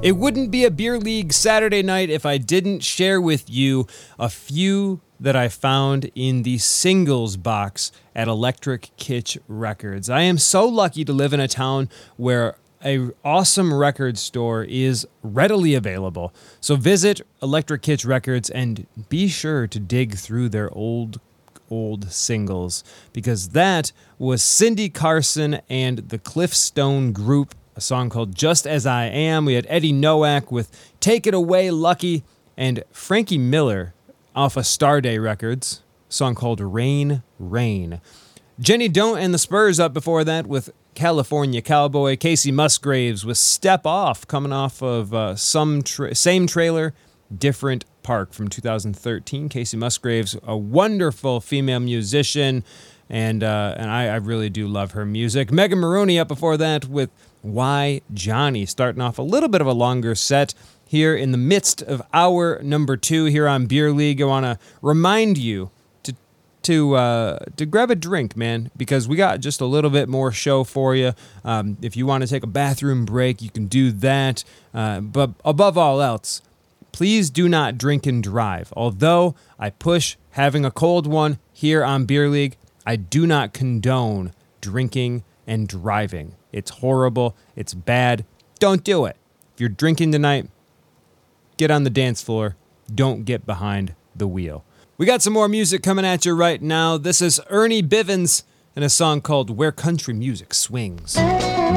It wouldn't be a Beer League Saturday night if I didn't share with you a few that I found in the singles box at Electric Kitsch Records. I am so lucky to live in a town where an awesome record store is readily available. So visit Electric Kitsch Records and be sure to dig through their old singles, because that was Cindy Carson and the Cliffstone Group, a song called Just As I Am. We had Eddie Nowak with Take It Away Lucky, and Frankie Miller off of Starday Records, a song called Rain, Rain. Jenny Don't and the Spurs up before that with California Cowboy. Casey Musgraves with Step Off, coming off of Same Trailer, Different Park from 2013. Casey Musgraves, a wonderful female musician, and I really do love her music. Megan Maroney up before that with Why Johnny, starting off a little bit of a longer set here in the midst of hour number 2 here on Beer League. I want to remind you to grab a drink, man, because we got just a little bit more show for you. If you want to take a bathroom break, you can do that. But above all else, please do not drink and drive. Although I push having a cold one here on Beer League, I do not condone drinking and driving. It's horrible. It's bad. Don't do it. If you're drinking tonight, get on the dance floor. Don't get behind the wheel. We got some more music coming at you right now. This is Ernie Bivens and a song called Where Country Music Swings.